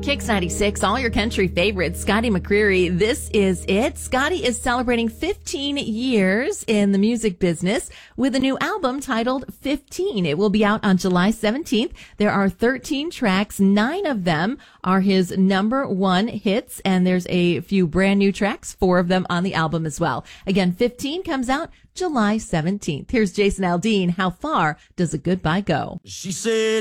Kicks 96, all your country favorites. Scotty McCreery, this is it. Scotty is celebrating 15 years in the music business with a new album titled 15. It will be out on July 17th. There are 13 tracks. 9 of them are his #1 hits, and there's a few brand new tracks, 4 of them on the album as well. Again, 15 comes out July 17th. Here's Jason Aldean. How far does a goodbye go? She said